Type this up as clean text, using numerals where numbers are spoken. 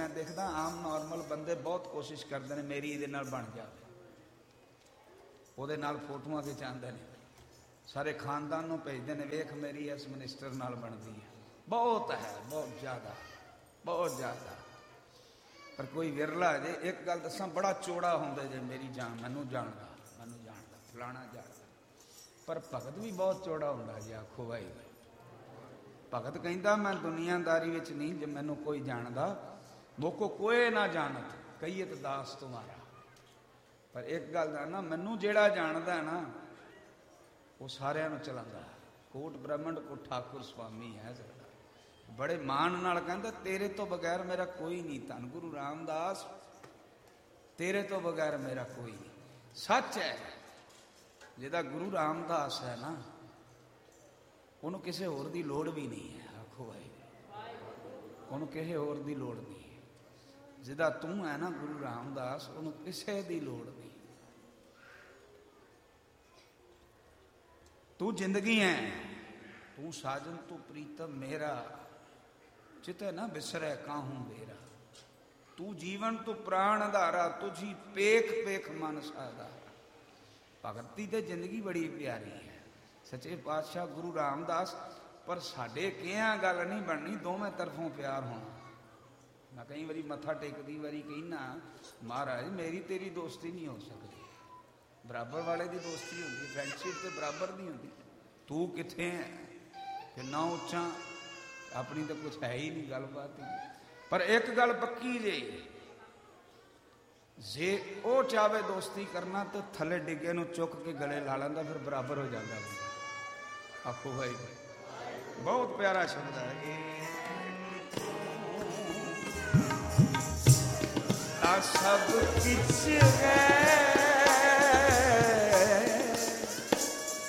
मैं देखदा आम नॉर्मल बंदे बहुत कोशिश करते हैं मेरी इहदे नाल बन जाए, ਉਹਦੇ ਨਾਲ ਫੋਟੋਆਂ ਖਿਚਾਉਂਦੇ ਨੇ, ਸਾਰੇ ਖਾਨਦਾਨ ਨੂੰ ਭੇਜਦੇ ਨੇ, ਵੇਖ ਮੇਰੀ ਇਸ ਮਿਨਿਸਟਰ ਨਾਲ ਬਣਦੀ ਹੈ। ਬਹੁਤ ਹੈ, ਬਹੁਤ ਜ਼ਿਆਦਾ, ਬਹੁਤ ਜ਼ਿਆਦਾ। ਪਰ ਕੋਈ ਵਿਰਲਾ ਜੇ। ਇੱਕ ਗੱਲ ਦੱਸਾਂ, ਬੜਾ ਚੋੜਾ ਹੁੰਦਾ ਜੇ ਮੇਰੀ ਜਾਨ, ਮੈਨੂੰ ਜਾਣਦਾ ਫਲਾਣਾ ਜਾਣਦਾ, ਪਰ ਭਗਤ ਵੀ ਬਹੁਤ ਚੋੜਾ ਹੁੰਦਾ ਜੇ। ਆਖੋ ਭਾਈ, ਭਗਤ ਕਹਿੰਦਾ ਮੈਂ ਦੁਨੀਆਦਾਰੀ ਵਿੱਚ ਨਹੀਂ, ਜੇ ਮੈਨੂੰ ਕੋਈ ਜਾਣਦਾ ਮੋਕੋ ਕੋਏ ਨਾ ਜਾਣਤ ਕਹੀਏ ਦਾਸ ਤੁਮਾਰਾ। ਪਰ ਇੱਕ ਗੱਲ ਦਾ ਨਾ, ਮੈਨੂੰ ਜਿਹੜਾ ਜਾਣਦਾ ਨਾ ਉਹ ਸਾਰਿਆਂ ਨੂੰ ਚਲਾਉਂਦਾ। ਕੋਟ ਬ੍ਰਹਮੰਡ ਕੋ ਠਾਕੁਰ ਸੁਆਮੀ ਹੈ ਸਾਡਾ, ਬੜੇ ਮਾਣ ਨਾਲ ਕਹਿੰਦਾ ਤੇਰੇ ਤੋਂ ਬਗੈਰ ਮੇਰਾ ਕੋਈ ਨਹੀਂ। ਧੰਨ ਗੁਰੂ ਰਾਮਦਾਸ, ਤੇਰੇ ਤੋਂ ਬਗੈਰ ਮੇਰਾ ਕੋਈ ਨਹੀਂ। ਸੱਚ ਹੈ, ਜਿਹਦਾ ਗੁਰੂ ਰਾਮਦਾਸ ਹੈ ਨਾ ਉਹਨੂੰ ਕਿਸੇ ਹੋਰ ਦੀ ਲੋੜ ਵੀ ਨਹੀਂ ਹੈ। ਆਖੋ ਭਾਈ, ਉਹਨੂੰ ਕਿਸੇ ਹੋਰ ਦੀ ਲੋੜ ਨਹੀਂ। ਜਿਹਦਾ ਤੂੰ ਹੈ ਨਾ ਗੁਰੂ ਰਾਮਦਾਸ, ਉਹਨੂੰ ਕਿਸੇ ਦੀ ਲੋੜ ਨਹੀਂ। ਤੂੰ ਜ਼ਿੰਦਗੀ ਹੈ, ਤੂੰ ਸਾਜਨ ਤੂੰ ਪ੍ਰੀਤਮ ਮੇਰਾ, ਚਿਤੇ ਨਾ ਬਿਸਰੈ ਕਾਹੂ ਮੇਰਾ। ਤੂੰ ਜੀਵਨ ਤੂੰ ਪ੍ਰਾਣ ਆਧਾਰਾ, ਤੁਝੀ ਪੇਖ ਪੇਖ ਮਨ ਸਾਦਾ। ਭਗਤੀ ਤੇ ਜ਼ਿੰਦਗੀ ਬੜੀ ਪਿਆਰੀ ਹੈ ਸੱਚੇ ਪਾਤਸ਼ਾਹ ਗੁਰੂ ਰਾਮਦਾਸ। ਪਰ ਸਾਡੇ ਕਿਹਾ ਗੱਲ ਨਹੀਂ ਬਣਨੀ, ਦੋਵੇਂ ਤਰਫੋਂ ਪਿਆਰ ਹੋਣਾ। ਮੈਂ ਕਈ ਵਾਰੀ ਮੱਥਾ ਟੇਕਦੀ ਵਾਰੀ ਕਹਿੰਦਾ ਮਹਾਰਾਜ ਮੇਰੀ ਤੇਰੀ ਦੋਸਤੀ ਨਹੀਂ ਹੋ ਸਕਦੀ, ਬਰਾਬਰ ਵਾਲੇ ਦੀ ਦੋਸਤੀ ਹੁੰਦੀ, ਫਰੈਂਡਸ਼ਿਪ ਤੇ ਬਰਾਬਰ ਦੀ ਹੁੰਦੀ। ਤੂੰ ਕਿੱਥੇ ਹੈ, ਕਿੰਨਾ ਉੱਚਾ, ਆਪਣੀ ਤਾਂ ਕੁਛ ਹੈ ਹੀ ਨਹੀਂ ਗੱਲਬਾਤ ਹੀ। ਪਰ ਇੱਕ ਗੱਲ ਪੱਕੀ ਜੇ ਉਹ ਚਾਹਵੇ ਦੋਸਤੀ ਕਰਨਾ ਤਾਂ ਥੱਲੇ ਡਿੱਗੇ ਨੂੰ ਚੁੱਕ ਕੇ ਗਲੇ ਲਾ ਲੈਂਦਾ, ਫਿਰ ਬਰਾਬਰ ਹੋ ਜਾਂਦਾ ਬੰਦਾ। ਆਖੋ ਭਾਈ, ਬਹੁਤ ਪਿਆਰਾ ਸ਼ਬਦ ਹੈ। ਸਭ ਕਿਛ